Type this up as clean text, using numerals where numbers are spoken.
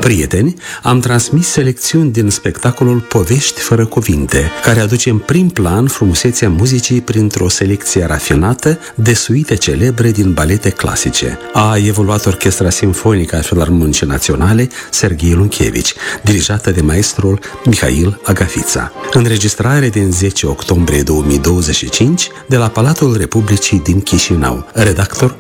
Prieteni, am transmis selecțiuni din spectacolul Povești fără cuvinte, care aduce în prim plan frumusețea muzicii printr-o selecție rafinată de suite celebre din balete clasice. A evoluat Orchestra Simfonică a Filarmonicii Naționale Serghei Lunchevici, dirijată de maestrul Mihail Agafița. Înregistrare din 10 octombrie 2025 de la Palatul Republicii din Chișinău. Redactor